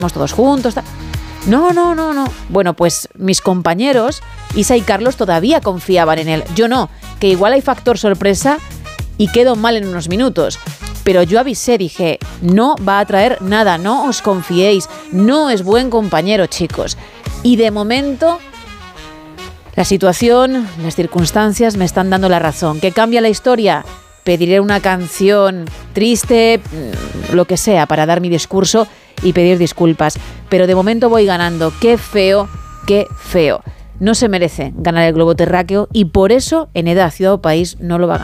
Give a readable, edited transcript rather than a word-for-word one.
todos juntos. No. Bueno, pues mis compañeros, Isa y Carlos, todavía confiaban en él. Yo no, que igual hay factor sorpresa y quedo mal en unos minutos. Pero yo avisé, dije, no va a traer nada, no os confiéis, no es buen compañero, chicos. Y de momento, la situación, las circunstancias me están dando la razón. ¿Que cambia la historia? Pediré una canción triste, lo que sea, para dar mi discurso y pedir disculpas. Pero de momento voy ganando. Qué feo, qué feo. No se merece ganar el globo terráqueo y por eso en Edad Ciudad o País no lo va a ganar.